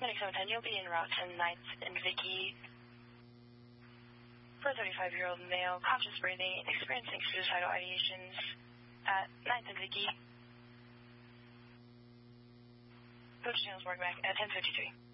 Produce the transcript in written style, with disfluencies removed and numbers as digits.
Medic 710, you'll be en route to 9th and Vicky for a 35-year-old male, conscious breathing, experiencing suicidal ideations at 9th and Vicky. Coach Daniels, Morgan back at 10:53.